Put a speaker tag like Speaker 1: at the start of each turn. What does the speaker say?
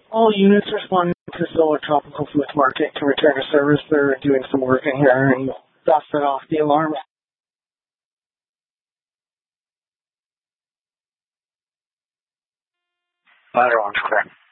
Speaker 1: All units responding to Solar Tropical Fluid Market can return to service. They're doing some work in here and dusted off the alarm.
Speaker 2: Ladder one's clear.